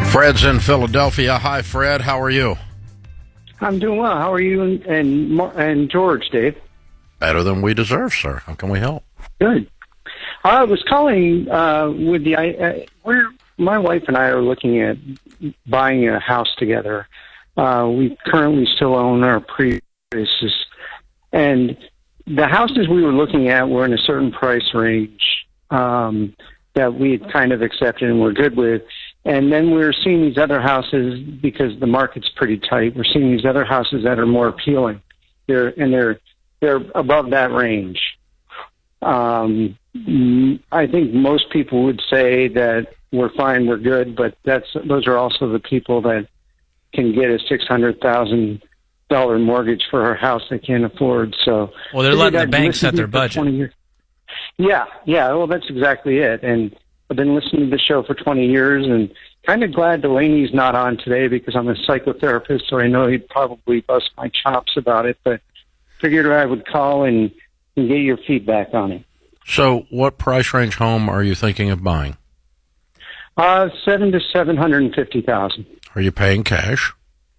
Fred's in Philadelphia. Hi, Fred. How are you? I'm doing well. How are you and George, Dave? Better than we deserve, sir. How can we help? Good. I was calling with my wife and I are looking at buying a house together. We currently still own our previous, and the houses we were looking at were in a certain price range that we had kind of accepted and we're good with. And then we're seeing these other houses because the market's pretty tight. We're seeing these other houses that are more appealing. They're above that range. I think most people would say that we're fine, we're good, but those are also the people that can get a $600,000 mortgage for a house they can't afford. So, well, they're letting the bank set their budget. Yeah. Well, that's exactly it. And I've been listening to the show for 20 years and kind of glad Delaney's not on today because I'm a psychotherapist, so I know he'd probably bust my chops about it, but figured I would call and get your feedback on it. So what price range home are you thinking of buying? $700,000 to $750,000. Are you paying cash?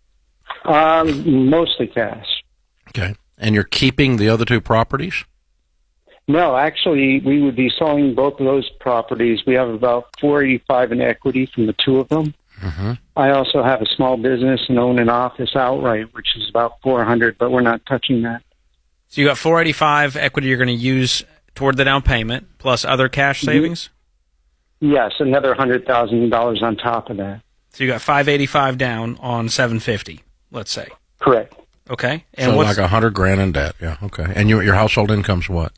Mostly cash. Okay. And you're keeping the other two properties? No, actually, we would be selling both of those properties. We have about $485 in equity from the two of them. Mm-hmm. I also have a small business and own an office outright, which is about $400, but we're not touching that. So you got $485 equity you're going to use toward the down payment, plus other cash savings? Yes, another $100,000 on top of that. So you got $585 down on $750, let's say. Correct. Okay. And so like $100,000 in debt. Yeah. Okay. And your household income's what?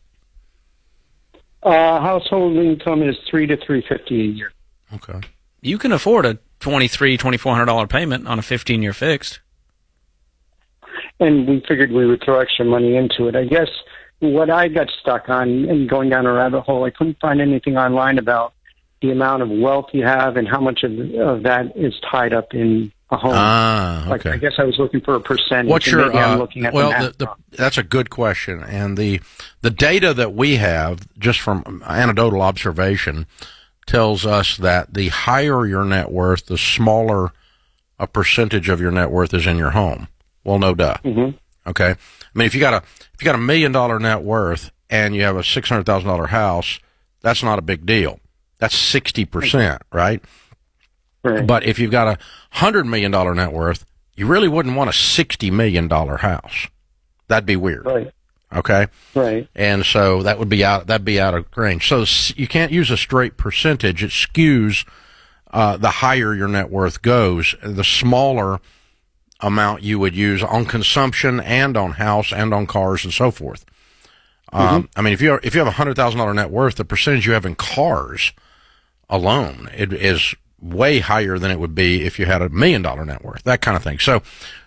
Household income is $300 to $350 a year. Okay. You can afford a $2,400 payment on a 15-year fixed. And we figured we would throw extra money into it. I guess what I got stuck on and going down a rabbit hole, I couldn't find anything online about the amount of wealth you have and how much of that is tied up in a home. Okay. Like, I guess I was looking for a percentage. What's your? I'm looking at that's a good question, and the data that we have, just from anecdotal observation, tells us that the higher your net worth, the smaller a percentage of your net worth is in your home. Well, no duh. Mm-hmm. Okay. I mean, if you got $1 million net worth and you have a $600,000 house, that's not a big deal. That's 60%, right? Right. But if you've got a $100 million net worth, you really wouldn't want a $60 million house. That'd be weird. Right. Okay. Right. And so that'd be out of range. So you can't use a straight percentage. It skews the higher your net worth goes, the smaller amount you would use on consumption and on house and on cars and so forth. I mean, if you have $100,000 net worth, the percentage you have in cars alone is way higher than it would be if you had $1 million net worth, that kind of thing. So